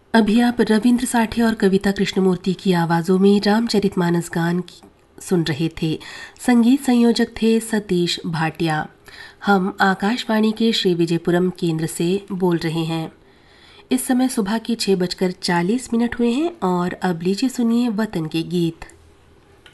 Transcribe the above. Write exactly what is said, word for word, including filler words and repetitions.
अभी आप रविंद्र साठे और कविता कृष्णमूर्ति की आवाज़ों में रामचरितमानस गान सुन रहे थे। संगीत संयोजक थे सतीश भाटिया। हम आकाशवाणी के श्री विजयपुरम केंद्र से बोल रहे हैं। इस समय सुबह के छः बजकर चालीस मिनट हुए हैं और अब लीजिए सुनिए वतन के गीत।